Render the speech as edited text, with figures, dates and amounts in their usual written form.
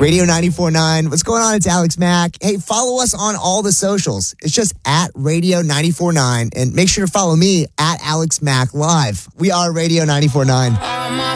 Radio 94.9. What's going on? It's Alex Mack. Hey, follow us on all the socials. It's just at Radio 94.9. And make sure to follow me at Alex Mack Live. We are Radio 94.9.